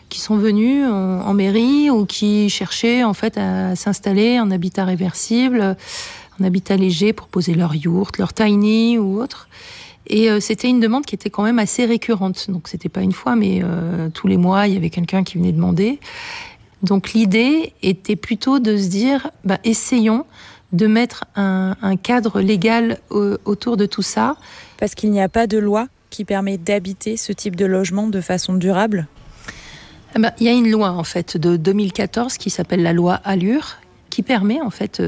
qui sont venus en mairie ou qui cherchaient en fait à s'installer en habitat réversible, en habitat léger pour poser leur yourte, leur tiny ou autre. Et c'était une demande qui était quand même assez récurrente. Donc c'était pas une fois, mais tous les mois, il y avait quelqu'un qui venait demander. Donc l'idée était plutôt de se dire, essayons de mettre un cadre légal autour de tout ça. Parce qu'il n'y a pas de loi qui permet d'habiter ce type de logement de façon durable ? Il y a une loi en fait de 2014 qui s'appelle la loi Allure, qui permet en fait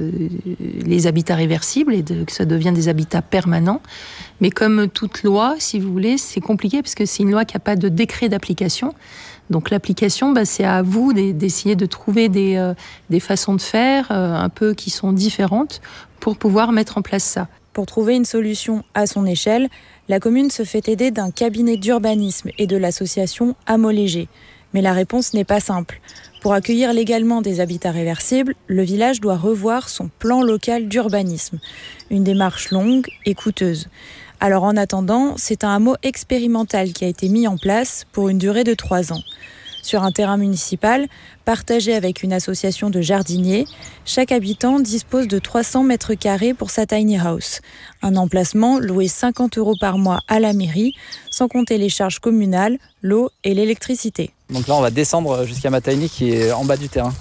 les habitats réversibles et que ça devienne des habitats permanents. Mais comme toute loi, si vous voulez, c'est compliqué parce que c'est une loi qui n'a pas de décret d'application. Donc l'application, c'est à vous d'essayer de trouver des façons de faire un peu qui sont différentes pour pouvoir mettre en place ça. Pour trouver une solution à son échelle, la commune se fait aider d'un cabinet d'urbanisme et de l'association Hameaux Légers. Mais la réponse n'est pas simple. Pour accueillir légalement des habitats réversibles, le village doit revoir son plan local d'urbanisme. Une démarche longue et coûteuse. Alors en attendant, c'est un hameau expérimental qui a été mis en place pour une durée de 3 ans. Sur un terrain municipal, partagé avec une association de jardiniers, chaque habitant dispose de 300 mètres carrés pour sa tiny house. Un emplacement loué 50 € par mois à la mairie, sans compter les charges communales, l'eau et l'électricité. Donc là, on va descendre jusqu'à ma tiny qui est en bas du terrain.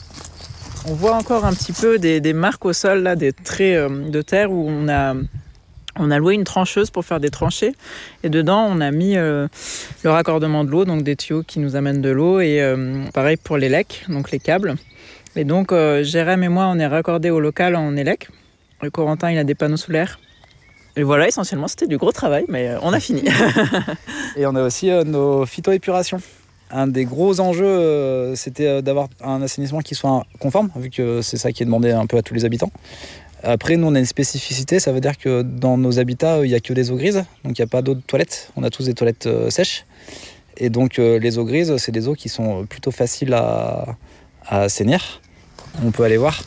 On voit encore un petit peu des marques au sol, là, des traits de terre où on a loué une trancheuse pour faire des tranchées. Et dedans, on a mis le raccordement de l'eau, donc des tuyaux qui nous amènent de l'eau. Et pareil pour les lecs, donc les câbles. Et donc, Jérém et moi, on est raccordés au local en élec. Et Corentin, il a des panneaux solaires. Et voilà, essentiellement, c'était du gros travail, mais on a fini. Et on a aussi nos phytoépurations. Un des gros enjeux, c'était d'avoir un assainissement qui soit conforme, vu que c'est ça qui est demandé un peu à tous les habitants. Après, nous, on a une spécificité, ça veut dire que dans nos habitats, il n'y a que des eaux grises, donc il n'y a pas d'eau de toilette. On a tous des toilettes sèches. Et donc, les eaux grises, c'est des eaux qui sont plutôt faciles à assainir. On peut aller voir.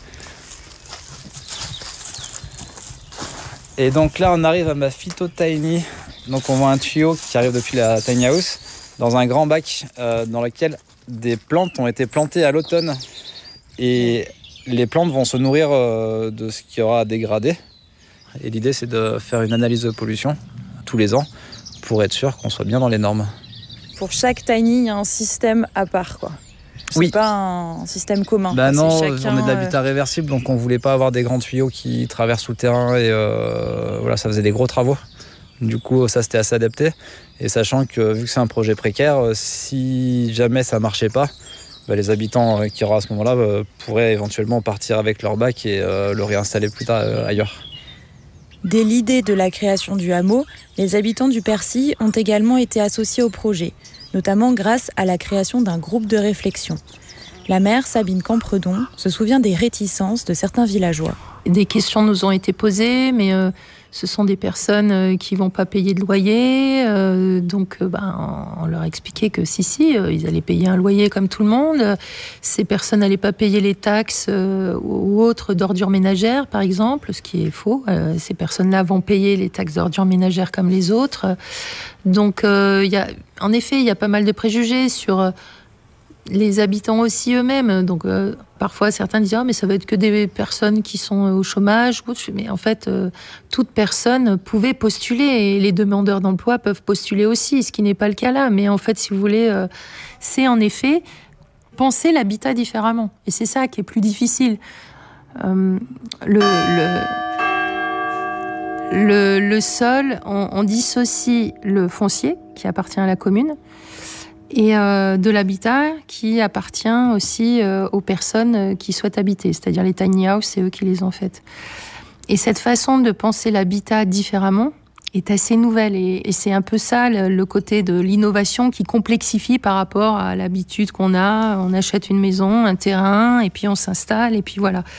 Et donc là, on arrive à ma phyto-tiny. Donc, on voit un tuyau qui arrive depuis la tiny house dans un grand bac dans lequel des plantes ont été plantées à l'automne. Et les plantes vont se nourrir de ce qui aura dégradé. Et l'idée, c'est de faire une analyse de pollution tous les ans pour être sûr qu'on soit bien dans les normes. Pour chaque tiny, il y a un système à part, quoi. C'est oui. Pas un système commun. Non, chacun, on est de l'habitat réversible, donc on voulait pas avoir des grands tuyaux qui traversent tout le terrain et voilà, ça faisait des gros travaux. Du coup, ça c'était assez adapté. Et sachant que vu que c'est un projet précaire, si jamais ça marchait pas, les habitants qui aura à ce moment-là pourraient éventuellement partir avec leur bac et le réinstaller plus tard ailleurs. Dès l'idée de la création du hameau, les habitants du Percy ont également été associés au projet, notamment grâce à la création d'un groupe de réflexion. La maire, Sabine Campredon, se souvient des réticences de certains villageois. Des questions nous ont été posées, mais ce sont des personnes qui vont pas payer de loyer. Donc, on leur expliquait que si, ils allaient payer un loyer comme tout le monde. Ces personnes n'allaient pas payer les taxes ou autres d'ordures ménagères, par exemple, ce qui est faux. Ces personnes-là vont payer les taxes d'ordures ménagères comme les autres. Donc, en effet, il y a pas mal de préjugés sur les habitants aussi eux-mêmes. Donc, parfois, certains disent « Ah, mais ça va être que des personnes qui sont au chômage. » Mais en fait, toute personne pouvait postuler et les demandeurs d'emploi peuvent postuler aussi, ce qui n'est pas le cas là. Mais en fait, si vous voulez, c'est en effet penser l'habitat différemment. Et c'est ça qui est plus difficile. Le sol, on dissocie le foncier qui appartient à la commune et de l'habitat qui appartient aussi aux personnes qui souhaitent habiter, c'est-à-dire les tiny houses, c'est eux qui les ont faites. Et cette façon de penser l'habitat différemment est assez nouvelle et c'est un peu ça le côté de l'innovation qui complexifie par rapport à l'habitude qu'on a. On achète une maison, un terrain et puis on s'installe et puis voilà.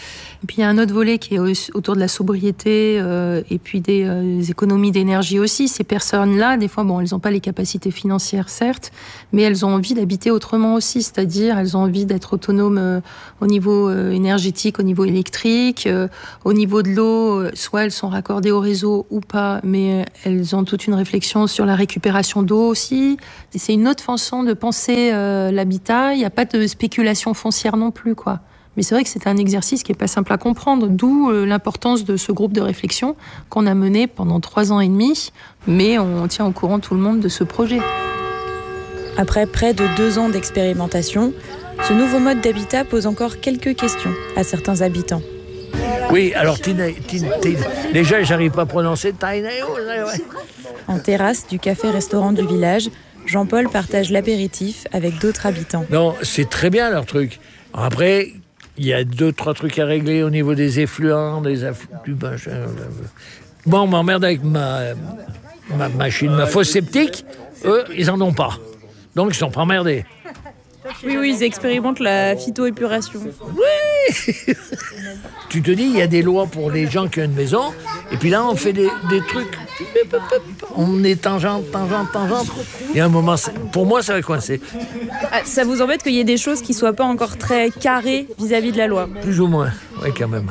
Et puis il y a un autre volet qui est autour de la sobriété et puis des économies d'énergie aussi. Ces personnes-là, des fois, elles n'ont pas les capacités financières, certes, mais elles ont envie d'habiter autrement aussi. C'est-à-dire, elles ont envie d'être autonomes au niveau énergétique, au niveau électrique, au niveau de l'eau. Soit elles sont raccordées au réseau ou pas, mais elles ont toute une réflexion sur la récupération d'eau aussi. Et c'est une autre façon de penser l'habitat. Il n'y a pas de spéculation foncière non plus, quoi. Mais c'est vrai que c'est un exercice qui n'est pas simple à comprendre, d'où l'importance de ce groupe de réflexion qu'on a mené pendant 3 ans et demi, mais on tient au courant tout le monde de ce projet. Après près de 2 ans d'expérimentation, ce nouveau mode d'habitat pose encore quelques questions à certains habitants. Oui, alors déjà, j'arrive pas à prononcer Taineo. En terrasse du café-restaurant du village, Jean-Paul partage l'apéritif avec d'autres habitants. Non, c'est très bien leur truc. Après, il y a 2-3 trucs à régler au niveau des effluents, du machin. Bon, on m'emmerde avec ma machine, ma fosse septique. Eux, ils en ont pas. Donc, ils sont pas emmerdés. Oui, ils expérimentent la phytoépuration. Oui. Tu te dis, il y a des lois pour les gens qui ont une maison, et puis là, on fait des trucs. On est tangente. Et à un moment, pour moi, ça va coincer. Ça vous embête qu'il y ait des choses qui ne soient pas encore très carrées vis-à-vis de la loi ? Plus ou moins, oui, quand même.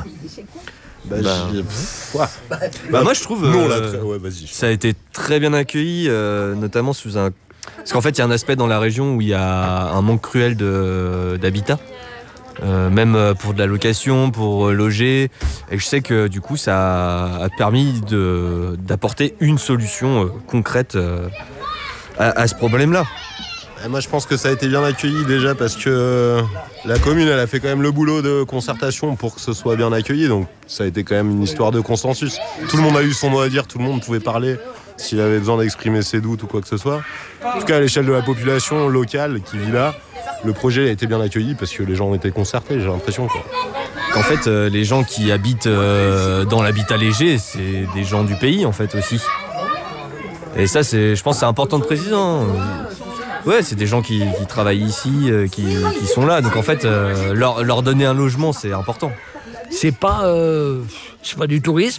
Moi, je trouve ça a été très bien accueilli, notamment sous un... Parce qu'en fait, il y a un aspect dans la région où il y a un manque cruel d'habitat. Même pour de la location, pour loger. Et je sais que du coup, ça a permis d'apporter une solution concrète à ce problème-là. Et moi, je pense que ça a été bien accueilli déjà parce que la commune, elle a fait quand même le boulot de concertation pour que ce soit bien accueilli. Donc, ça a été quand même une histoire de consensus. Tout le monde a eu son mot à dire, tout le monde pouvait parler s'il avait besoin d'exprimer ses doutes ou quoi que ce soit. En tout cas, à l'échelle de la population locale qui vit là, le projet a été bien accueilli parce que les gens ont été concertés, j'ai l'impression. En fait, les gens qui habitent dans l'habitat léger, c'est des gens du pays, en fait, aussi. Et ça, je pense que c'est important de préciser. Ouais, c'est des gens qui travaillent ici, qui sont là. Donc, en fait, leur donner un logement, c'est important. C'est pas du tourisme.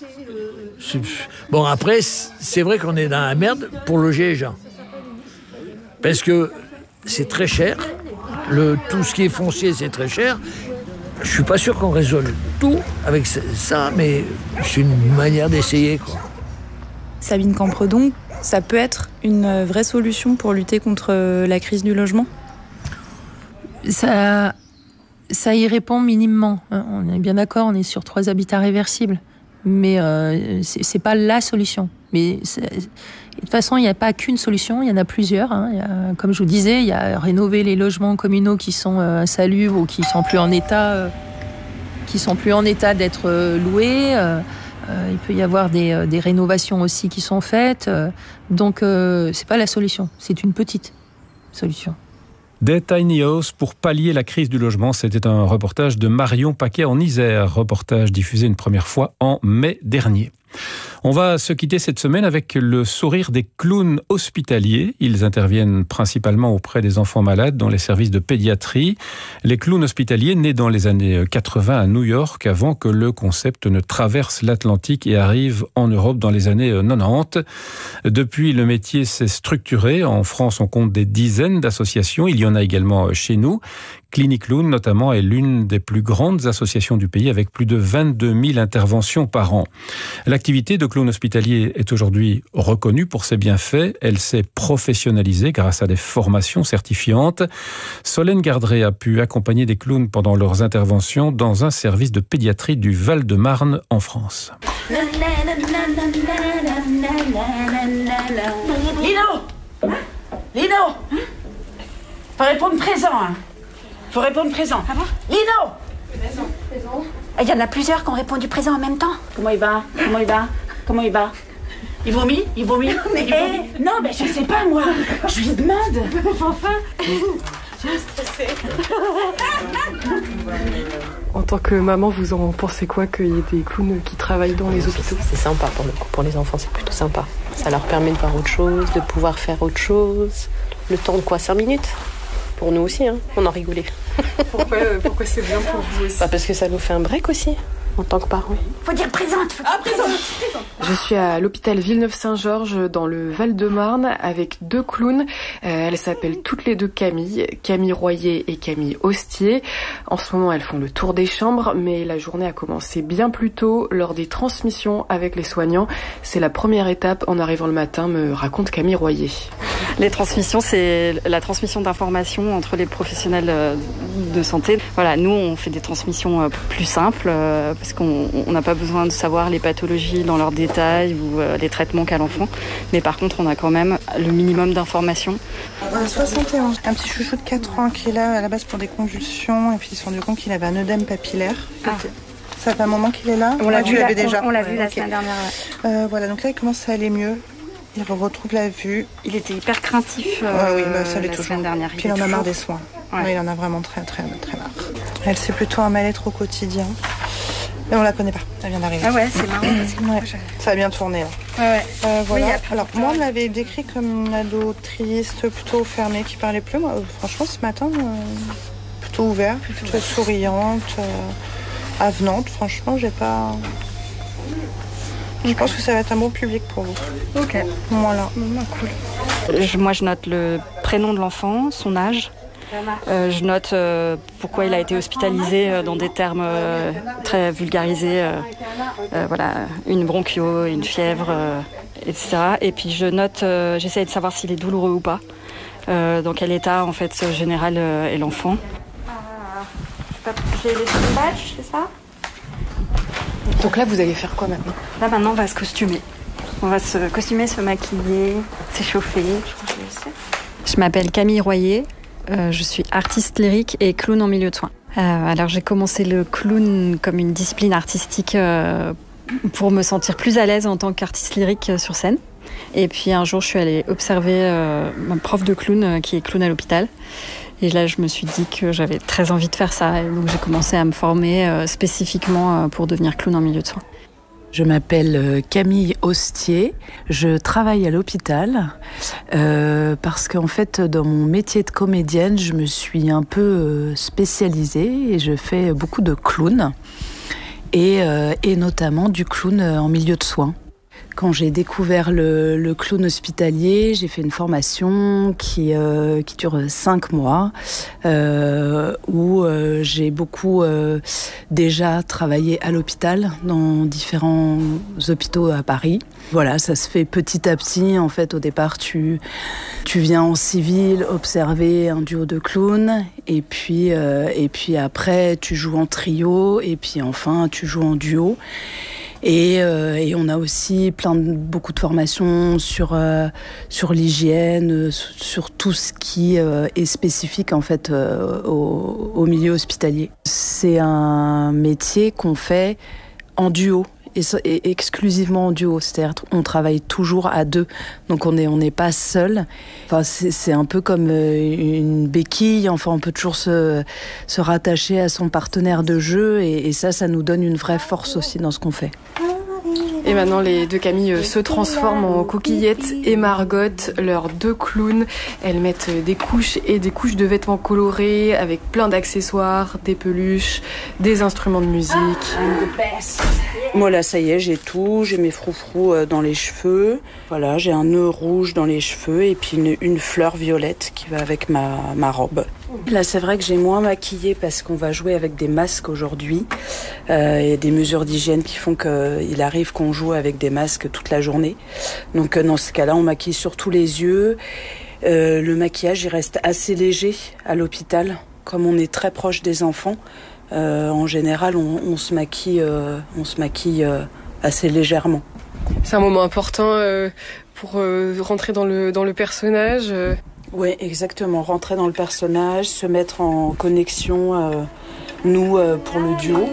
Bon, après, c'est vrai qu'on est dans la merde pour loger les gens. Parce que c'est très cher. Tout ce qui est foncier, c'est très cher. Je suis pas sûr qu'on résolve tout avec ça, mais c'est une manière d'essayer, quoi. Sabine Campredon, ça peut être une vraie solution pour lutter contre la crise du logement ? Ça y répond minimement. On est bien d'accord, on est sur 3 habitats réversibles. Mais c'est pas la solution. Mais de toute façon, il n'y a pas qu'une solution, il y en a plusieurs. Comme je vous disais, il y a rénover les logements communaux qui sont insalubres ou qui sont plus en état d'être loués. Il peut y avoir des rénovations aussi qui sont faites. Donc, c'est pas la solution, c'est une petite solution. Des tiny houses pour pallier la crise du logement, c'était un reportage de Marion Paquet en Isère, reportage diffusé une première fois en mai dernier. On va se quitter cette semaine avec le sourire des clowns hospitaliers. Ils interviennent principalement auprès des enfants malades dans les services de pédiatrie. Les clowns hospitaliers nés dans les années 80 à New York avant que le concept ne traverse l'Atlantique et arrive en Europe dans les années 90. Depuis, le métier s'est structuré. En France, on compte des dizaines d'associations. Il y en a également chez nous. Clinic Clown, notamment, est l'une des plus grandes associations du pays avec plus de 22 000 interventions par an. L'activité de clown hospitalier est aujourd'hui reconnue pour ses bienfaits. Elle s'est professionnalisée grâce à des formations certifiantes. Solène Gardré a pu accompagner des clowns pendant leurs interventions dans un service de pédiatrie du Val-de-Marne en France. Lino, faut répondre présent. Faut répondre présent. Ah bon ? Lino ! Présent. Il y en a plusieurs qui ont répondu présent en même temps. Comment il va ? Il vomit ? Non, mais je sais pas, moi. Je lui demande. Enfin. Je suis stressée. En tant que maman, vous en pensez quoi qu'il y ait des clowns qui travaillent dans les hôpitaux ? C'est sympa pour le coup. Pour les enfants, c'est plutôt sympa. Ça leur permet de voir autre chose, de pouvoir faire autre chose. Le temps de quoi ? 5 minutes ? Pour nous aussi, hein. On en rigolait. Pourquoi c'est bien pour vous aussi? Parce que ça nous fait un break aussi, en tant que parents. Faut dire présente. Présente. Je suis à l'hôpital Villeneuve-Saint-Georges dans le Val-de-Marne avec 2 clowns. Elles s'appellent toutes les 2 Camille Royer et Camille Hostier. En ce moment, elles font le tour des chambres, mais la journée a commencé bien plus tôt lors des transmissions avec les soignants. C'est la première étape en arrivant le matin, me raconte Camille Royer. Les transmissions, c'est la transmission d'informations entre les professionnels de santé. Voilà, nous, on fait des transmissions plus simples parce qu'on n'a pas besoin de savoir les pathologies dans leurs détails ou les traitements qu'a l'enfant. Mais par contre, on a quand même le minimum d'informations. 71. Un petit chouchou de 4 ans qui est là à la base pour des convulsions et puis ils se sont rendu compte qu'il avait un œdème papillaire. Ça fait un moment qu'il est là. On l'a vu, déjà. On l'a vu la semaine dernière. Voilà, donc là il commence à aller mieux. Il retrouve la vue. Il était hyper craintif oui, ça l'est la toujours. semaine dernière. Puis il en a marre des soins. Ouais. Ouais, il en a vraiment très marre. Elle, c'est plutôt un mal-être au quotidien. Mais on la connaît pas, elle vient d'arriver. Ah ouais, c'est marrant. Ouais. Ça a bien tourné là. Ouais. Voilà. Oui, alors moi on m'avait décrit comme une ado triste, plutôt fermée, qui parlait plus. Moi, franchement ce matin, plutôt ouverte, plutôt souriante, avenante. Franchement j'ai pas... Je pense que ça va être un bon public pour vous. Ok. Voilà. Cool. Moi, je note le prénom de l'enfant, son âge. Je note pourquoi il a été hospitalisé dans des termes très vulgarisés. Voilà, une bronchio, une fièvre, etc. Et puis je note, j'essaie de savoir s'il est douloureux ou pas. Dans quel état, en fait, général est l'enfant. J'ai les badges, c'est ça? Donc là, vous allez faire quoi maintenant? Là, maintenant, on va se costumer. On va se costumer, se maquiller, s'échauffer. Je m'appelle Camille Royer. Je suis artiste lyrique et clown en milieu de soins. Alors, j'ai commencé le clown comme une discipline artistique pour me sentir plus à l'aise en tant qu'artiste lyrique sur scène. Et puis, un jour, je suis allée observer ma prof de clown qui est clown à l'hôpital. Et là, je me suis dit que j'avais très envie de faire ça. Et donc, j'ai commencé à me former spécifiquement pour devenir clown en milieu de soins. Je m'appelle Camille Hostier. Je travaille à l'hôpital parce qu'en fait, dans mon métier de comédienne, je me suis un peu spécialisée et je fais beaucoup de clown et notamment du clown en milieu de soins. Quand j'ai découvert le clown hospitalier, j'ai fait une formation qui dure 5 mois, où j'ai beaucoup déjà travaillé à l'hôpital, dans différents hôpitaux à Paris. Voilà, ça se fait petit à petit. En fait, au départ, tu viens en civil observer un duo de clowns, et puis après, tu joues en trio, et puis enfin, tu joues en duo. Et on a aussi beaucoup de formations sur l'hygiène, sur tout ce qui est spécifique en fait au milieu hospitalier. C'est un métier qu'on fait en duo. Et exclusivement en duo, c'est-à-dire on travaille toujours à 2, donc on n'est pas seul. Enfin, c'est un peu comme une béquille, enfin on peut toujours se rattacher à son partenaire de jeu et ça nous donne une vraie force aussi dans ce qu'on fait. Et maintenant, les 2 Camille se transforment en Coquillette et Margot, leurs 2 clowns. Elles mettent des couches et des couches de vêtements colorés avec plein d'accessoires, des peluches, des instruments de musique. Moi là, ça y est, j'ai tout. J'ai mes froufrous dans les cheveux. Voilà, j'ai un nœud rouge dans les cheveux et puis une fleur violette qui va avec ma robe. Là, c'est vrai que j'ai moins maquillé parce qu'on va jouer avec des masques aujourd'hui. Il y a des mesures d'hygiène qui font qu'il arrive qu'on joue avec des masques toute la journée. Donc dans ce cas-là, on maquille surtout les yeux. Le maquillage, il reste assez léger à l'hôpital. Comme on est très proche des enfants, en général, on se maquille assez légèrement. C'est un moment important pour rentrer dans le personnage. Oui, exactement. Rentrer dans le personnage, se mettre en connexion, nous, pour le duo.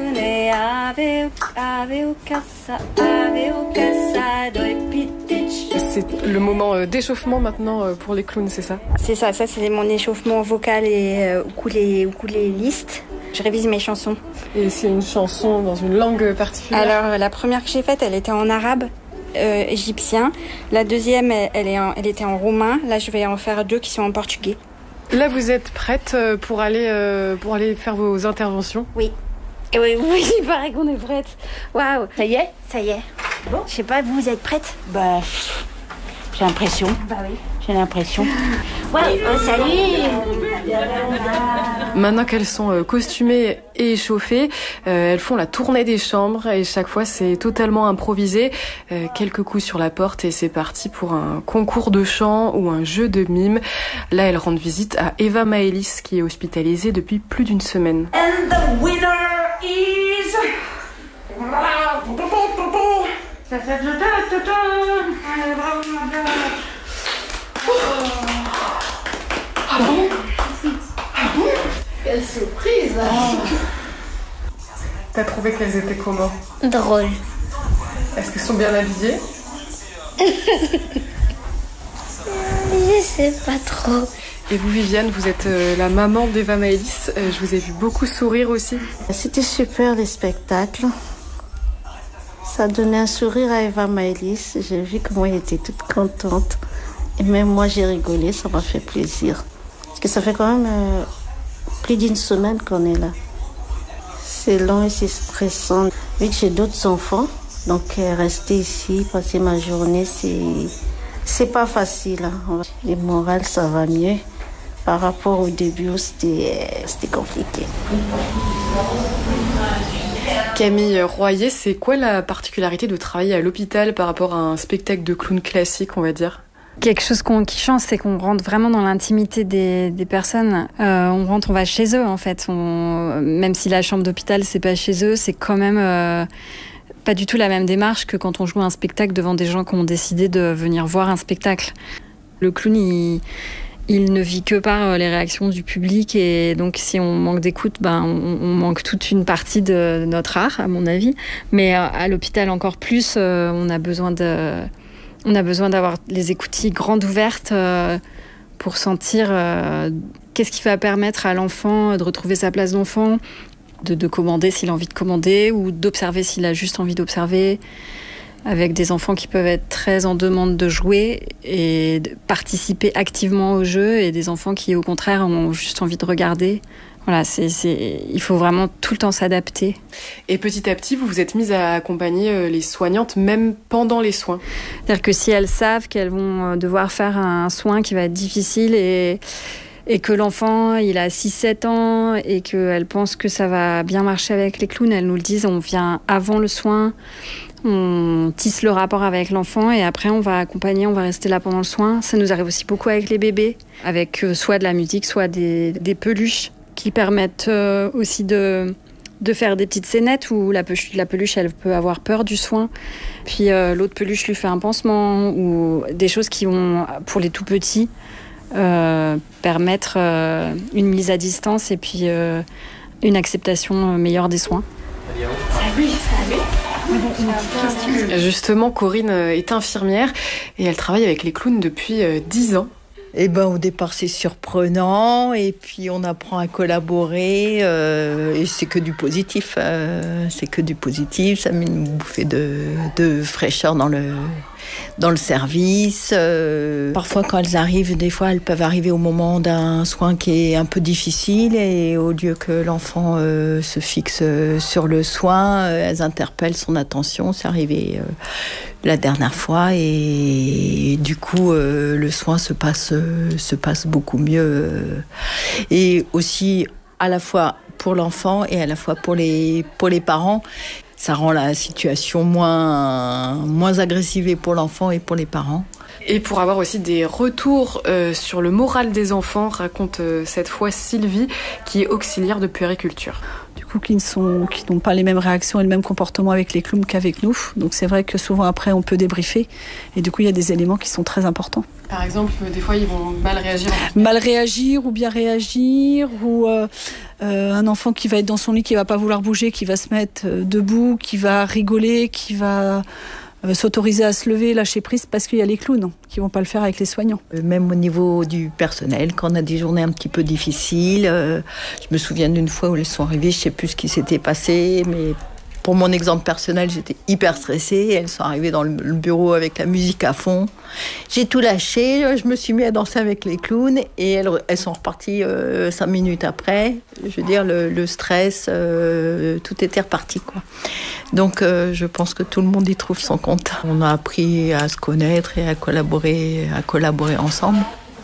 C'est le moment d'échauffement maintenant pour les clowns, c'est ça? C'est ça c'est mon échauffement vocal et ukuléliste. Je révise mes chansons. Et c'est une chanson dans une langue particulière? Alors, la première que j'ai faite, elle était en arabe. Égyptien. La deuxième, elle était en roumain. Là, je vais en faire 2 qui sont en portugais. Là, vous êtes prête pour aller faire vos interventions ? Oui. Et oui, il paraît qu'on est prête. Waouh. Ça y est ? Ça y est. Bon. Je sais pas, vous êtes prête ? Bah, j'ai l'impression. Bah oui. J'ai l'impression. Ouais, salut. Maintenant qu'elles sont costumées et échauffées, elles font la tournée des chambres et chaque fois c'est totalement improvisé. Quelques coups sur la porte et c'est parti pour un concours de chant ou un jeu de mime. Là, elles rendent visite à Eva Maëlys qui est hospitalisée depuis plus d'1 semaine. And the winner is... Ah bon ? Ah bon ? Quelle surprise! T'as trouvé qu'elles étaient comment ? Drôle. Est-ce qu'elles sont bien habillées ? Je sais pas trop. Et vous, Viviane, vous êtes la maman d'Eva Maëlys. Je vous ai vu beaucoup sourire aussi. C'était super les spectacles. Ça donnait un sourire à Eva Maëlys. J'ai vu comment elle était toute contente. Et même moi, j'ai rigolé, ça m'a fait plaisir. Parce que ça fait quand même plus d'1 semaine qu'on est là. C'est long et c'est stressant. Vu que j'ai d'autres enfants, donc rester ici, passer ma journée, c'est pas facile. Hein. Le moral, ça va mieux. Par rapport au début, c'était compliqué. Camille Royer, c'est quoi la particularité de travailler à l'hôpital par rapport à un spectacle de clown classique, on va dire ? Quelque chose qui change, c'est qu'on rentre vraiment dans l'intimité des personnes. On va chez eux en fait. Même si la chambre d'hôpital, c'est pas chez eux, c'est quand même pas du tout la même démarche que quand on joue un spectacle devant des gens qui ont décidé de venir voir un spectacle. Le clown, il ne vit que par les réactions du public et donc si on manque d'écoute, on manque toute une partie de notre art, à mon avis. Mais à l'hôpital encore plus, on a besoin d'avoir les écoutilles grandes ouvertes pour sentir qu'est-ce qui va permettre à l'enfant de retrouver sa place d'enfant, de commander s'il a envie de commander ou d'observer s'il a juste envie d'observer, avec des enfants qui peuvent être très en demande de jouer et de participer activement au jeu et des enfants qui, au contraire, ont juste envie de regarder. Voilà, il faut vraiment tout le temps s'adapter. Et petit à petit, vous vous êtes mise à accompagner les soignantes, même pendant les soins. C'est-à-dire que si elles savent qu'elles vont devoir faire un soin qui va être difficile et que l'enfant, il a 6-7 ans et qu'elles pensent que ça va bien marcher avec les clowns, elles nous le disent, on vient avant le soin, on tisse le rapport avec l'enfant et après on va accompagner, on va rester là pendant le soin. Ça nous arrive aussi beaucoup avec les bébés, avec soit de la musique, soit des peluches qui permettent aussi de faire des petites scénettes où la peluche, elle peut avoir peur du soin. Puis l'autre peluche lui fait un pansement ou des choses qui vont, pour les tout petits, permettre une mise à distance et puis une acceptation meilleure des soins. Salut. Justement, Corinne est infirmière et elle travaille avec les clowns depuis 10 ans. Au départ, c'est surprenant et puis on apprend à collaborer et c'est que du positif. Ça met une bouffée de fraîcheur dans le service. Parfois, quand elles arrivent, des fois, elles peuvent arriver au moment d'un soin qui est un peu difficile et au lieu que l'enfant se fixe sur le soin, elles interpellent son attention. C'est arrivé la dernière fois et du coup, le soin se passe beaucoup mieux. Et aussi, à la fois pour l'enfant et à la fois pour les parents. Ça rend la situation moins agressive et pour l'enfant et pour les parents. Et pour avoir aussi des retours sur le moral des enfants, raconte cette fois Sylvie, qui est auxiliaire de puériculture. Du coup, qui n'ont pas les mêmes réactions et le même comportement avec les clowns qu'avec nous. Donc c'est vrai que souvent après, on peut débriefer. Et du coup, il y a des éléments qui sont très importants. Par exemple, des fois, ils vont mal réagir. Mal réagir ou bien réagir, ou un enfant qui va être dans son lit, qui va pas vouloir bouger, qui va se mettre debout, qui va rigoler, qui va s'autoriser à se lever, lâcher prise, parce qu'il y a les clowns qui vont pas le faire avec les soignants. Même au niveau du personnel, quand on a des journées un petit peu difficiles, je me souviens d'une fois où elles sont arrivées, je sais plus ce qui s'était passé, mais Pour mon exemple personnel, j'étais hyper stressée. Elles sont arrivées dans le bureau avec la musique à fond. J'ai tout lâché, je me suis mis à danser avec les clowns et elles sont reparties 5 minutes après. Je veux dire, le stress, tout était reparti, quoi. Donc je pense que tout le monde y trouve son compte. On a appris à se connaître et à collaborer ensemble.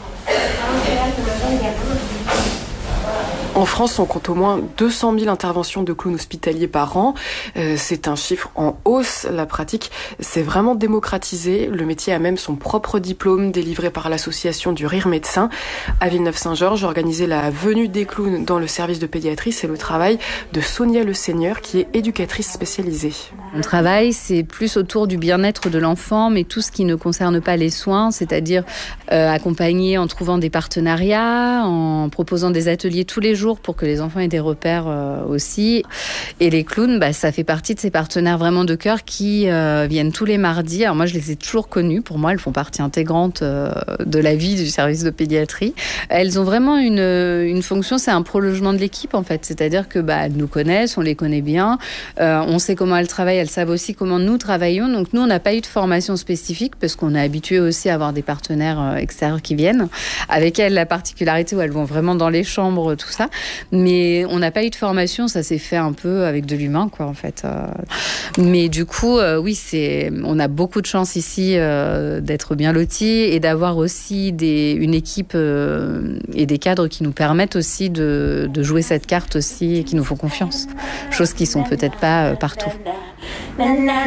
En France, on compte au moins 200 000 interventions de clowns hospitaliers par an. C'est un chiffre en hausse. La pratique s'est vraiment démocratisée. Le métier a même son propre diplôme délivré par l'association du Rire Médecin. À Villeneuve-Saint-Georges, organiser la venue des clowns dans le service de pédiatrie, c'est le travail de Sonia Le Seigneur, qui est éducatrice spécialisée. Mon travail, c'est plus autour du bien-être de l'enfant, mais tout ce qui ne concerne pas les soins, c'est-à-dire accompagner en trouvant des partenariats, en proposant des ateliers tous les jours pour que les enfants aient des repères aussi. Et les clowns, ça fait partie de ces partenaires vraiment de cœur qui viennent tous les mardis. Alors moi, je les ai toujours connus. Pour moi, elles font partie intégrante de la vie du service de pédiatrie. Elles ont vraiment une fonction, c'est un prolongement de l'équipe en fait. C'est-à-dire que elles nous connaissent, on les connaît bien, on sait comment elles travaillent, elles savent aussi comment nous travaillons. Donc nous, on n'a pas eu de formation spécifique parce qu'on est habitué aussi à avoir des partenaires extérieurs qui viennent. Avec elles, la particularité où elles vont vraiment dans les chambres, tout ça. Mais on n'a pas eu de formation, ça s'est fait un peu avec de l'humain, quoi, en fait. Mais du coup, oui, on a beaucoup de chance ici d'être bien lotis et d'avoir aussi une équipe et des cadres qui nous permettent aussi de jouer cette carte aussi et qui nous font confiance. Choses qui sont peut-être pas partout. On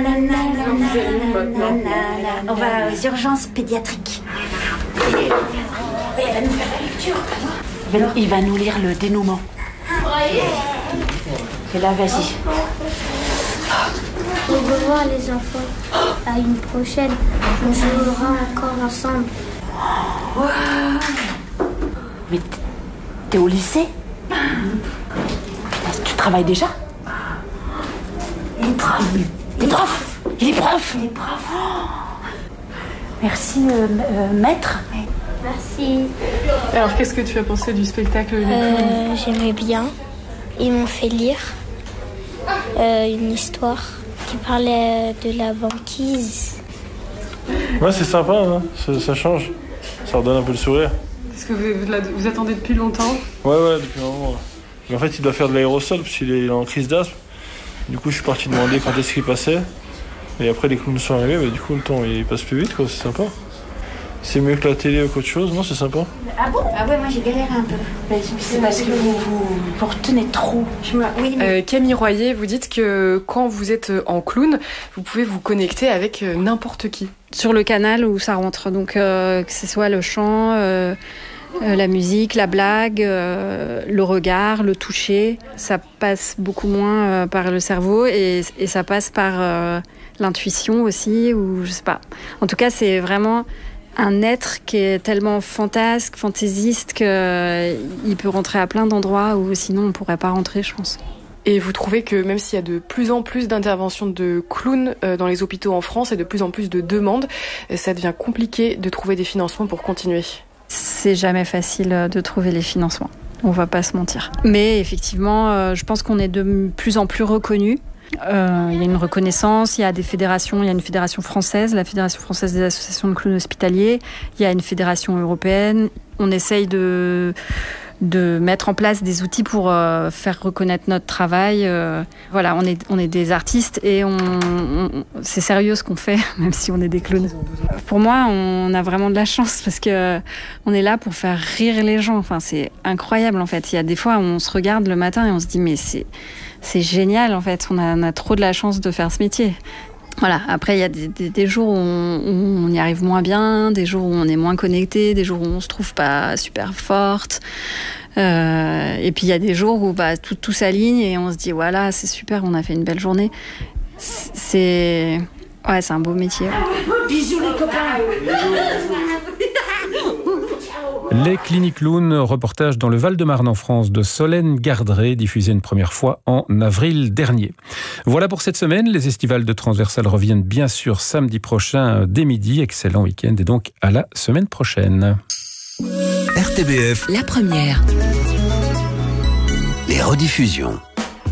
va aux urgences pédiatriques. Il va nous faire la lecture. Il va nous lire le dénouement. Et là, vas-y. Au revoir les enfants. À une prochaine. On jouera encore ensemble. Wow. Mais t'es au lycée? Tu travailles déjà? Il est prof. Il est prof. Il est prof. Il est prof. Merci, maître. Merci. Alors, qu'est-ce que tu as pensé du spectacle J'aimais bien. Ils m'ont fait lire une histoire qui parlait de la banquise. Ouais, c'est sympa, hein, ça change. Ça redonne un peu le sourire. Est-ce que vous attendez depuis longtemps? Ouais, depuis un moment. Mais en fait, il doit faire de l'aérosol parce qu'il est en crise d'asthme. Du coup, je suis parti demander quand est-ce qu'il passait. Et après, les clowns sont arrivés, mais du coup, le temps il passe plus vite, quoi. C'est sympa. C'est mieux que la télé ou qu'autre chose, non? C'est sympa. Ah bon? Ah ouais, moi j'ai galéré un peu. C'est parce que vous retenez trop. Oui, mais... Camille Royer, vous dites que quand vous êtes en clown, vous pouvez vous connecter avec n'importe qui. Sur le canal où ça rentre, donc que ce soit le chant, la musique, la blague, le regard, le toucher, ça passe beaucoup moins par le cerveau et ça passe par l'intuition aussi, ou je sais pas. En tout cas, c'est vraiment un être qui est tellement fantasque, fantaisiste, qu'il peut rentrer à plein d'endroits où sinon on ne pourrait pas rentrer, je pense. Et vous trouvez que même s'il y a de plus en plus d'interventions de clowns dans les hôpitaux en France et de plus en plus de demandes, ça devient compliqué de trouver des financements pour continuer? C'est jamais facile de trouver les financements, on va pas se mentir. Mais effectivement, je pense qu'on est de plus en plus reconnus. Il y a une reconnaissance, il y a des fédérations, il y a une fédération française, la Fédération française des associations de clowns hospitaliers, il y a une fédération européenne. On essaye de mettre en place des outils pour faire reconnaître notre travail. Voilà, on est des artistes et c'est sérieux ce qu'on fait, même si on est des clowns. Pour moi, on a vraiment de la chance parce que on est là pour faire rire les gens. Enfin, c'est incroyable en fait. Il y a des fois où on se regarde le matin et on se dit mais c'est génial en fait. On a trop de la chance de faire ce métier. Voilà. Après, il y a des jours où on y arrive moins bien, des jours où on est moins connecté, des jours où on se trouve pas super forte. Et puis il y a des jours où tout s'aligne et on se dit voilà, c'est super, on a fait une belle journée. C'est un beau métier. Bisous les copains. Les Cliniques Clowns, reportage dans le Val-de-Marne en France de Solène Gardré, diffusé une première fois en avril dernier. Voilà pour cette semaine. Les estivales de Transversal reviennent bien sûr samedi prochain dès midi. Excellent week-end et donc à la semaine prochaine. RTBF. La première. Les rediffusions.